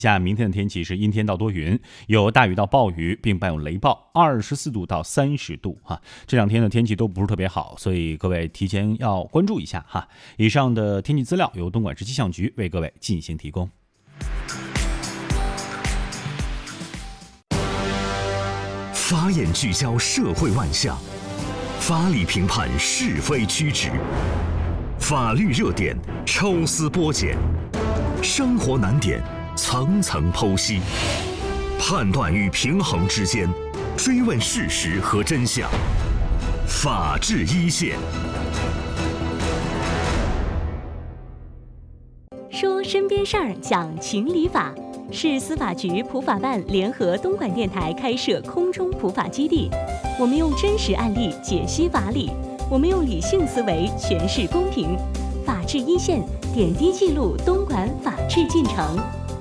下明天的天气是阴天到多云，有大雨到暴雨，并伴有雷暴，24度到30度哈。这两天的天气都不是特别好，所以各位提前要关注一下哈。以上的天气资料由东莞市气象局为各位进行提供。 法眼聚焦社会万象，法理评判是非曲直，法律热点抽丝剥茧，生活难点层层剖析，判断与平衡之间，追问事实和真相。法治一线。 说身边事儿，讲情理法，市司法局普法办联合东莞电台开设空中普法基地。我们用真实案例解析法理，我们用理性思维诠释公平。法治一线，点滴记录东莞法治进程。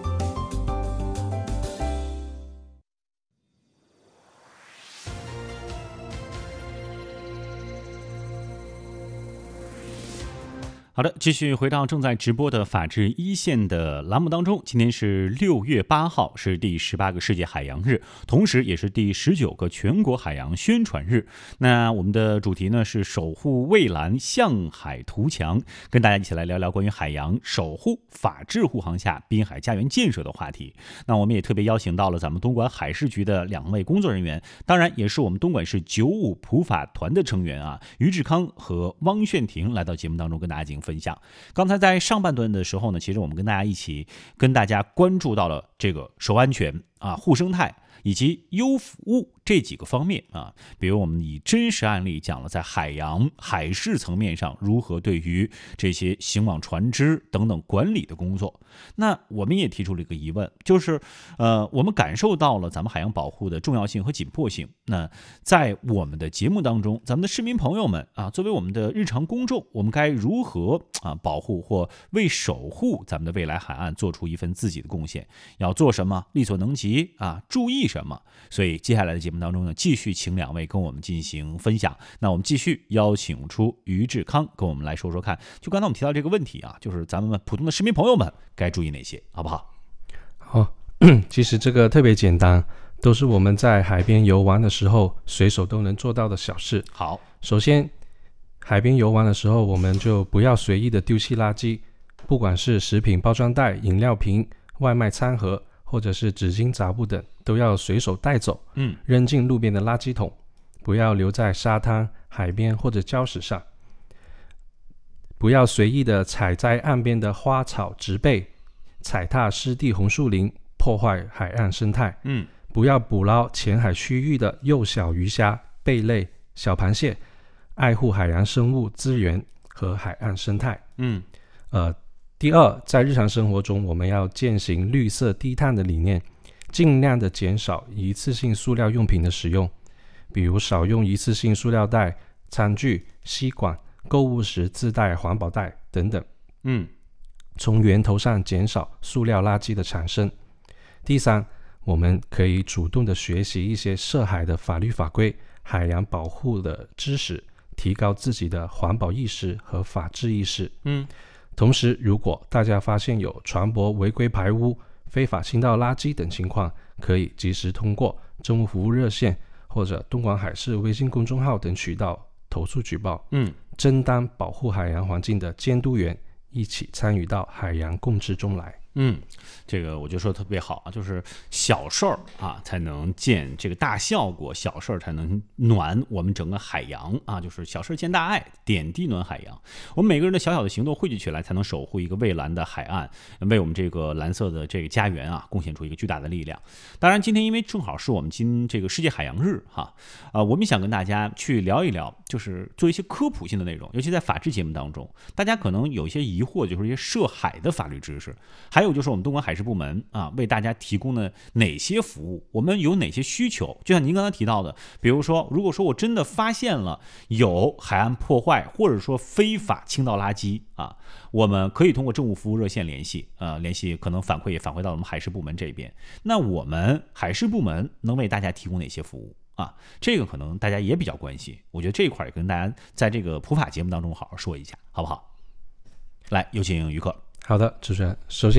好的，继续回到正在直播的法治一线的栏目当中。今天是6月8号，是第18个世界海洋日，同时也是第19个全国海洋宣传日。那我们的主题呢是守护蔚蓝，向海图强，跟大家一起来聊聊关于海洋守护、法治护航下滨海家园建设的话题。那我们也特别邀请到了咱们东莞海事局的2位工作人员，当然也是我们东莞市95普法团的成员啊，于志康和汪炫婷来到节目当中跟大家进行分享。刚才在上半段的时候呢，其实我们跟大家关注到了这个守安全啊、护生态以及优服务这几个方面啊。比如我们以真实案例讲了在海洋海事层面上如何对于这些行网船只等等管理的工作。那我们也提出了一个疑问，就是我们感受到了咱们海洋保护的重要性和紧迫性。那在我们的节目当中，咱们的市民朋友们啊，作为我们的日常公众，我们该如何保护或为守护咱们的未来海岸做出一份自己的贡献？要做什么？力所能及啊，注意什么？所以接下来的节目当中呢，继续请2位跟我们进行分享。那我们继续邀请出于志康跟我们来说说看，就刚才我们提到这个问题啊，就是咱们普通的市民朋友们该注意哪些，好不好？ 好，其实这个特别简单，都是我们在海边游玩的时候随手都能做到的小事。 好， 首先海边游玩的时候，我们就不要随意的丢弃垃圾，不管是食品包装袋、饮料瓶、外卖餐盒或者是纸巾杂布等，都要随手带走，扔进路边的垃圾桶，不要留在沙滩、海边或者礁石上。不要随意的采摘岸边的花草植被，踩踏湿地红树林，破坏海岸生态。不要捕捞浅海区域的幼小鱼虾、贝类、小螃蟹，爱护海洋生物资源和海岸生态。第二，在日常生活中，我们要践行绿色低碳的理念，尽量的减少一次性塑料用品的使用，比如少用一次性塑料袋、餐具、吸管，购物时自带环保袋等等。从源头上减少塑料垃圾的产生。第三，我们可以主动的学习一些涉海的法律法规、海洋保护的知识，提高自己的环保意识和法治意识。同时，如果大家发现有船舶违规排污、非法倾倒垃圾等情况，可以及时通过政务服务热线或者东莞海事微信公众号等渠道投诉举报，真当保护海洋环境的监督员，一起参与到海洋共治中来。 这个我就说特别好啊，就是小事儿啊才能见这个大效果，小事儿才能暖我们整个海洋啊，就是小事见大爱，点滴暖海洋。我们每个人的小小的行动汇聚起来，才能守护一个蔚蓝的海岸，为我们这个蓝色的这个家园啊贡献出一个巨大的力量。当然，今天因为正好是我们这个世界海洋日哈，我们想跟大家去聊一聊，就是做一些科普性的内容，尤其在法治节目当中，大家可能有一些疑惑，就是一些涉海的法律知识。还有就是我们东莞海事部门啊，为大家提供了哪些服务，我们有哪些需求？就像您刚才提到的，比如说，如果说我真的发现了有海岸破坏，或者说非法倾倒垃圾啊，我们可以通过政务服务热线联系，可能反馈也反馈到我们海事部门这边。那我们海事部门能为大家提供哪些服务啊？这个可能大家也比较关心，我觉得这一块也跟大家在这个普法节目当中好好说一下，好不好？来，有请于克。 好的，主持人，首先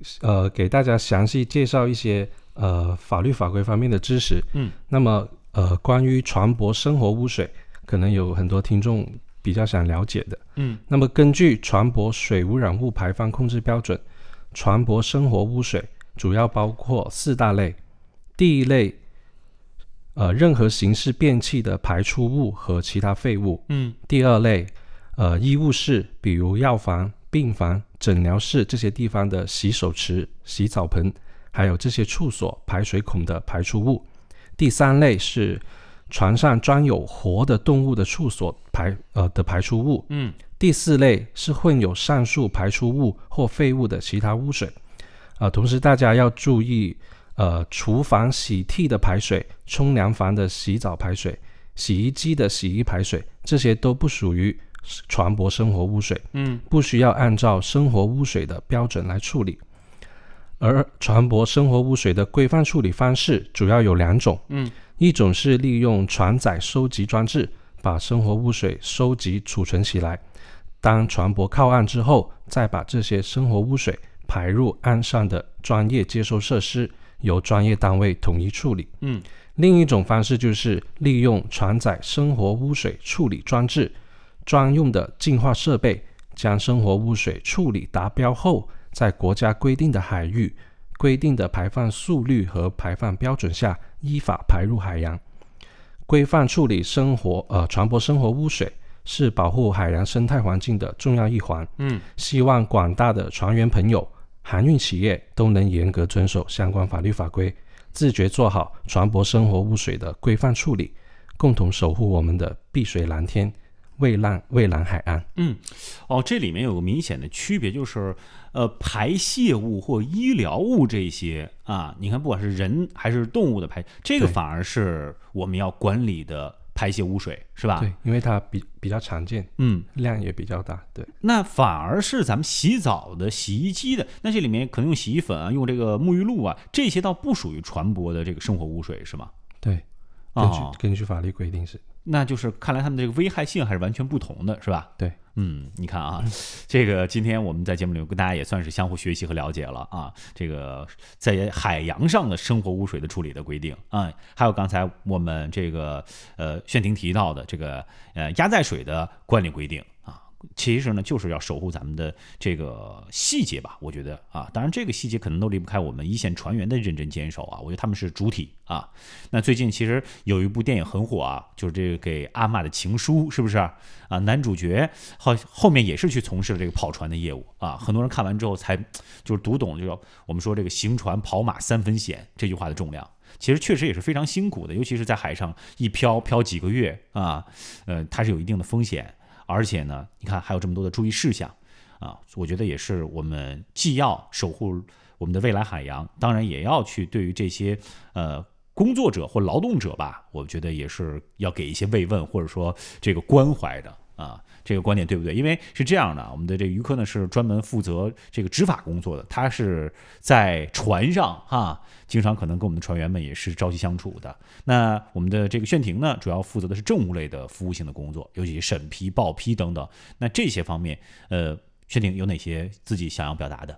给大家详细介绍一些法律法规方面的知识。那么关于船舶生活污水，可能有很多听众比较想了解的。那么根据船舶水污染物排放控制标准，船舶生活污水主要包括4大类。第一类，任何形式便器的排出物和其他废物。第二类，医务室，比如药房、病房、诊疗室这些地方的洗手池、洗澡盆，还有这些处所排水孔的排出物。第三类是船上专有活的动物的处所的排出物。第四类是混有上述排出物或废物的其他污水。同时大家要注意，厨房洗剔的排水、冲凉房的洗澡排水、洗衣机的洗衣排水，这些都不属于船舶生活污水，不需要按照生活污水的标准来处理。而船舶生活污水的规范处理方式主要有2种，一种是利用船载收集装置把生活污水收集储存起来，当船舶靠岸之后，再把这些生活污水排入岸上的专业接收设施，由专业单位统一处理。另一种方式就是利用船载生活污水处理装置专用的净化设备，将生活污水处理达标后，在国家规定的海域、规定的排放速率和排放标准下依法排入海洋。规范处理船舶生活污水是保护海洋生态环境的重要一环。希望广大的船员朋友、航运企业都能严格遵守相关法律法规，自觉做好船舶生活污水的规范处理，共同守护我们的碧水蓝天、蔚蓝海岸。 这里面有个明显的区别，就是排泄物或医疗物这些啊，你看不管是人还是动物的这个反而是我们要管理的排泄污水，是吧？ 对，因为它比较常见，量也比较大。对， 那反而是咱们洗澡的、洗衣机的，那这里面可能用洗衣粉啊，用这个沐浴露啊，这些倒不属于船舶的这个生活污水，是吗？ 对，根据法律规定是。 那就是看来他们这个危害性还是完全不同的，是吧？ 对， 你看啊，这个今天我们在节目里跟大家也算是相互学习和了解了啊，这个在海洋上的生活污水的处理的规定啊，还有刚才我们这个炫婷提到的这个压载水的管理规定啊。其实呢，就是要守护咱们的这个细节吧，我觉得啊，当然这个细节可能都离不开我们一线船员的认真坚守啊，我觉得他们是主体啊。那最近其实有一部电影很火啊，就是这个给阿嬷的情书，是不是啊？男主角后面也是去从事了这个跑船的业务啊，很多人看完之后才就是读懂，就是我们说这个行船跑马3分险这句话的重量。其实确实也是非常辛苦的，尤其是在海上一漂几个月啊，它是有一定的风险。而且呢，你看还有这么多的注意事项啊，我觉得也是我们既要守护我们的未来海洋，当然也要去对于这些工作者或劳动者吧，我觉得也是要给一些慰问或者说这个关怀的啊。这个观点对不对？因为是这样的，我们的这个于科呢是专门负责这个执法工作的，他是在船上经常可能跟我们的船员们也是朝夕相处的。那我们的这个炫婷呢，主要负责的是政务类的服务性的工作，尤其审批、报批等等。那这些方面，炫婷有哪些自己想要表达的？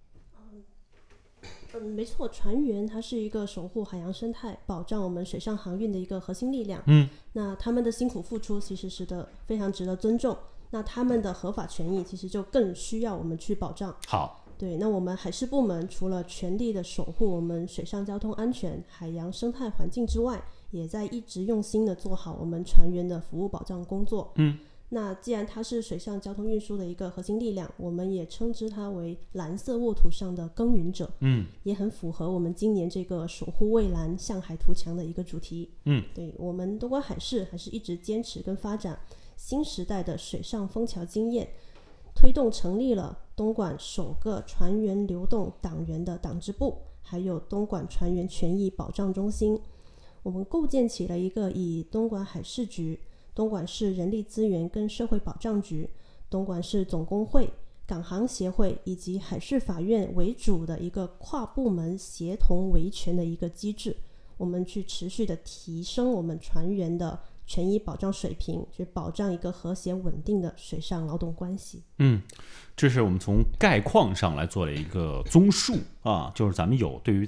没错，船员他是一个守护海洋生态、保障我们水上航运的一个核心力量。那他们的辛苦付出其实非常值得尊重。那他们的合法权益其实就更需要我们去保障。 好， 对，那我们海事部门除了全力的守护我们水上交通安全、海洋生态环境之外，也在一直用心的做好我们船员的服务保障工作。那既然它是水上交通运输的一个核心力量，我们也称之它为蓝色沃土上的耕耘者。也很符合我们今年这个守护蔚蓝向海图强的一个主题。对，我们东莞海事还是一直坚持跟发展新时代的水上枫桥经验，推动成立了东莞首个船员流动党员的党支部，还有东莞船员权益保障中心。我们构建起了一个以东莞海事局、东莞市人力资源跟社会保障局、东莞市总工会、港航协会以及海事法院为主的一个跨部门协同维权的一个机制。我们去持续的提升我们船员的权益保障水平，去保障一个和谐稳定的水上劳动关系。 这是我们从概况上来做了一个综述啊，就是咱们有对于